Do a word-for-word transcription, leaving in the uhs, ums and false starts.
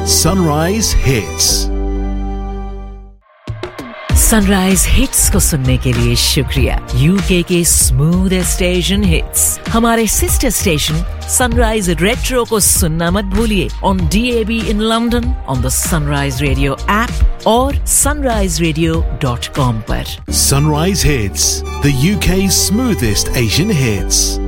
Sunrise Hits. Sunrise hits को सुनने के लिए शुक्रिया। यूके के स्मूथेस्ट एशियन हिट्स हमारे सिस्टर स्टेशन सनराइज रेट्रो को सुनना मत भूलिए on D A B in London, on the Sunrise Radio app और sunrise radio dot com पर। Sunrise Hits, the U K's smoothest Asian hits.